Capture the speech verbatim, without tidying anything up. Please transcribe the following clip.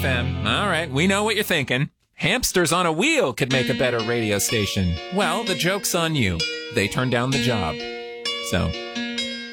M. All right, we know what you're thinking. Hamsters on a wheel could make a better radio station. Well, the joke's on you. They turned down the job. So,